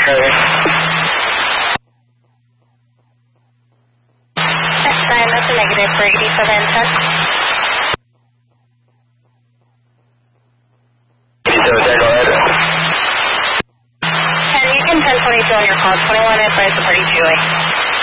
Brian, that's a negative for 8710. 8710, go ahead. And you can 1022 on your call. 21 advise the party 2-way.